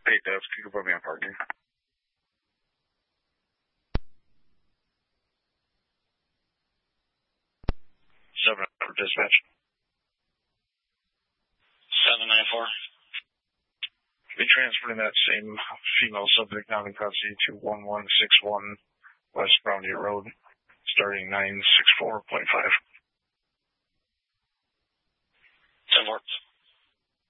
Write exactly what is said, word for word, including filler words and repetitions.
Hey, Dev, can you put me on parking? Seven for dispatch. Seven nine four. Be transferring that same female subject now in custody to one one six one West Browndeer Road, starting nine six four point five. Ten works.